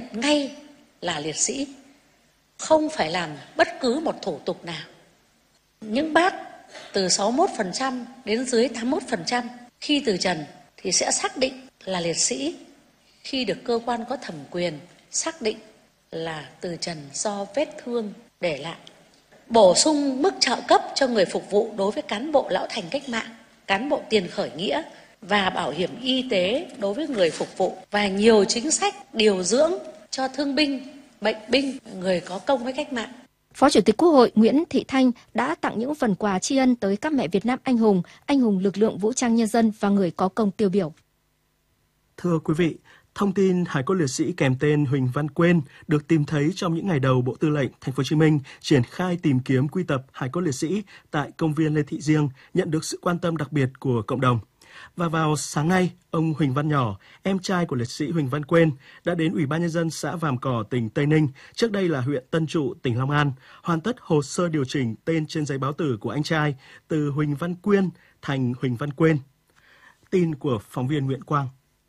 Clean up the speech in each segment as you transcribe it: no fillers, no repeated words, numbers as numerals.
ngay là liệt sĩ, không phải làm bất cứ một thủ tục nào. Những bác từ 61% đến dưới 81% khi từ trần thì sẽ xác định là liệt sĩ khi được cơ quan có thẩm quyền xác định là từ trần do vết thương để lại. Bổ sung mức trợ cấp cho người phục vụ đối với cán bộ lão thành cách mạng, cán bộ tiền khởi nghĩa và bảo hiểm y tế đối với người phục vụ, và nhiều chính sách điều dưỡng cho thương binh, bệnh binh, người có công với cách mạng. Phó Chủ tịch Quốc hội Nguyễn Thị Thanh đã tặng những phần quà tri ân tới các mẹ Việt Nam anh hùng lực lượng vũ trang nhân dân và người có công tiêu biểu. Thưa quý vị, thông tin hài cốt liệt sĩ kèm tên Huỳnh Văn Quên được tìm thấy trong những ngày đầu Bộ Tư lệnh Thành phố Hồ Chí Minh triển khai tìm kiếm quy tập hài cốt liệt sĩ tại công viên Lê Thị Riêng nhận được sự quan tâm đặc biệt của cộng đồng. Và vào sáng nay, ông Huỳnh Văn Nhỏ, em trai của liệt sĩ Huỳnh Văn Quên, đã đến Ủy ban Nhân dân xã Vàm Cỏ, tỉnh Tây Ninh, trước đây là huyện Tân Trụ, tỉnh Long An, hoàn tất hồ sơ điều chỉnh tên trên giấy báo tử của anh trai từ Huỳnh Văn Quyên thành Huỳnh Văn Quên. Tin của phóng viên Nguyễn Quang.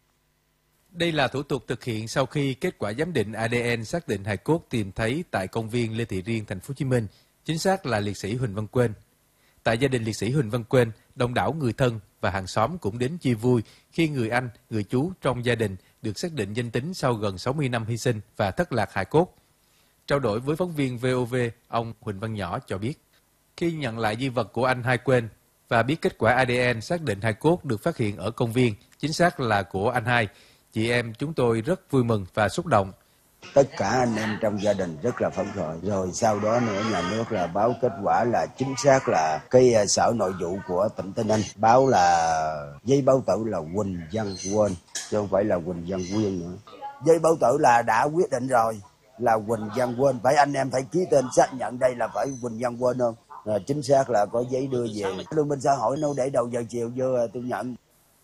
Đây là thủ tục thực hiện sau khi kết quả giám định ADN xác định hài cốt tìm thấy tại công viên Lê Thị Riêng, Thành phố Hồ Chí Minh, chính xác là liệt sĩ Huỳnh Văn Quên. Tại gia đình liệt sĩ Huỳnh Văn Quên, đông đảo người thân và hàng xóm cũng đến chia vui khi người anh, người chú trong gia đình được xác định danh tính sau gần 60 năm hy sinh và thất lạc hài cốt. Trao đổi với phóng viên VOV, ông Huỳnh Văn Nhỏ cho biết, khi nhận lại di vật của anh Hai Quên và biết kết quả ADN xác định hài cốt được phát hiện ở công viên chính xác là của anh Hai, chị em chúng tôi rất vui mừng và xúc động. Tất cả anh em trong gia đình rất là phấn khởi. Rồi sau đó nữa nhà nước là báo kết quả là chính xác là cái sở nội vụ của tỉnh Tây Ninh báo là giấy báo tử là Huỳnh Văn Quên chứ không phải là Huỳnh Văn Quyên nữa. Giấy báo tử là đã quyết định rồi là Huỳnh Văn Quên, phải anh em phải ký tên xác nhận đây là phải Huỳnh Văn Quên không? Là chính xác là có giấy đưa về. Liên minh xã hội đâu để đầu giờ chiều vô tôi nhận.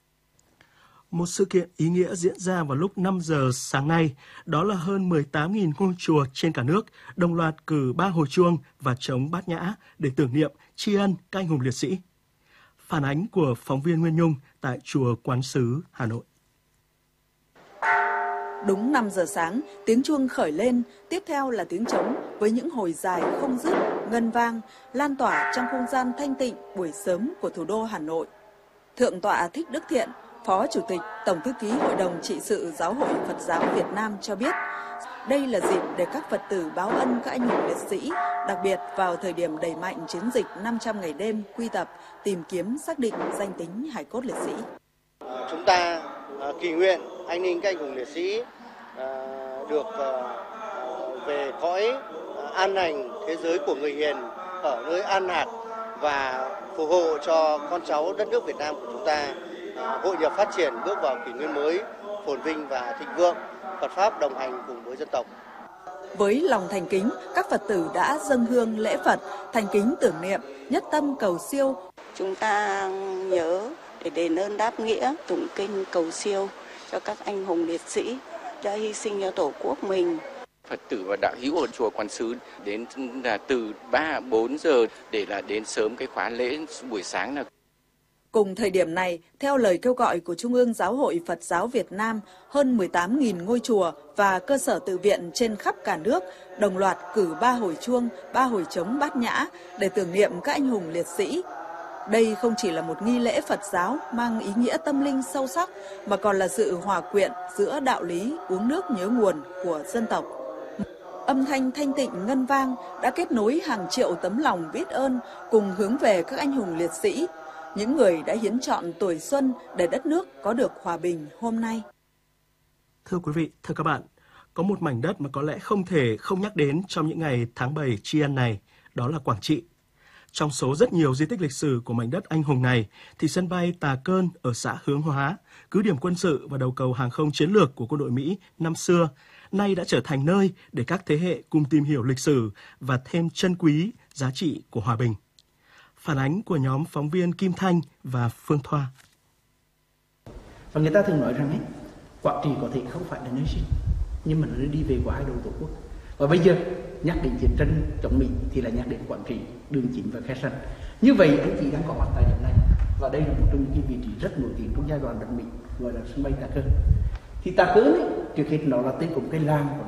Một sự kiện ý nghĩa diễn ra vào lúc 5 giờ sáng nay, đó là hơn 18.000 ngôi chùa trên cả nước đồng loạt cử 3 hồi chuông và trống bát nhã để tưởng niệm tri ân các anh hùng liệt sĩ. Phản ánh của phóng viên Nguyên Nhung tại chùa Quán Sứ, Hà Nội. Đúng 5 giờ sáng, tiếng chuông khởi lên, tiếp theo là tiếng trống với những hồi dài không dứt, ngân vang, lan tỏa trong không gian thanh tịnh buổi sớm của thủ đô Hà Nội. Thượng tọa Thích Đức Thiện, Phó Chủ tịch, Tổng thư ký Hội đồng Trị sự Giáo hội Phật giáo Việt Nam cho biết, đây là dịp để các Phật tử báo ân các anh hùng liệt sĩ, đặc biệt vào thời điểm đẩy mạnh chiến dịch 500 ngày đêm quy tập, tìm kiếm xác định danh tính hài cốt liệt sĩ. Chúng ta kỳ nguyện an ninh các anh hùng liệt sĩ được về cõi an lành thế giới của người hiền, ở nơi an lạc và phù hộ cho con cháu đất nước Việt Nam của chúng ta hội nhập phát triển, bước vào kỷ nguyên mới phồn vinh và thịnh vượng, Phật pháp đồng hành cùng với dân tộc. Với lòng thành kính, các Phật tử đã dâng hương lễ Phật, thành kính tưởng niệm, nhất tâm cầu siêu. Chúng ta nhớ để đền ơn đáp nghĩa, tụng kinh cầu siêu cho các anh hùng liệt sĩ đã hy sinh cho Tổ quốc mình. Phật tử và đạo hữu ở chùa Quán Sứ đến là từ 3-4 giờ để là đến sớm cái khóa lễ buổi sáng là. Cùng thời điểm này, theo lời kêu gọi của Trung ương Giáo hội Phật giáo Việt Nam, hơn 18.000 ngôi chùa và cơ sở tự viện trên khắp cả nước đồng loạt cử 3 hồi chuông, 3 hồi trống bát nhã để tưởng niệm các anh hùng liệt sĩ. Đây không chỉ là một nghi lễ Phật giáo mang ý nghĩa tâm linh sâu sắc, mà còn là sự hòa quyện giữa đạo lý uống nước nhớ nguồn của dân tộc. Âm thanh thanh tịnh ngân vang đã kết nối hàng triệu tấm lòng biết ơn cùng hướng về các anh hùng liệt sĩ, những người đã hiến trọn tuổi xuân để đất nước có được hòa bình hôm nay. Thưa quý vị, thưa các bạn, có một mảnh đất mà có lẽ không thể không nhắc đến trong những ngày tháng 7 tri ân này, đó là Quảng Trị. Trong số rất nhiều di tích lịch sử của mảnh đất anh hùng này, thì sân bay Tà Cơn ở xã Hướng Hóa, cứ điểm quân sự và đầu cầu hàng không chiến lược của quân đội Mỹ năm xưa, nay đã trở thành nơi để các thế hệ cùng tìm hiểu lịch sử và thêm trân quý giá trị của hòa bình. Phản ánh của nhóm phóng viên Kim Thanh và Phương Thoa. Và người ta thường nói rằng Quảng Trị có thể không phải là nơi sinh, nhưng mà nó đi về của hai đầu Tổ quốc. Và bây giờ nhắc đến chiến tranh chống Mỹ thì là nhắc đến Quảng Trị, Đường Chín và Khe Sanh. Như vậy anh chị đang có mặt tại điểm này, và đây là một trong những vị trí rất nổi tiếng trong giai đoạn Bắc Mỹ, gọi là sân bay Tà Cơn. Thì Tà Cơn trước hết nó là tên của một cái làng